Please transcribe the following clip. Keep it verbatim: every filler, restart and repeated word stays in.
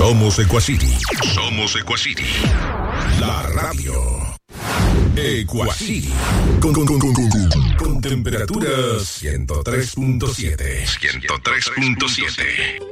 Somos Equacity. Somos Equacity. La radio. Equacity. Con, con, con, con, con, con temperatura ciento tres punto siete. ciento tres punto siete.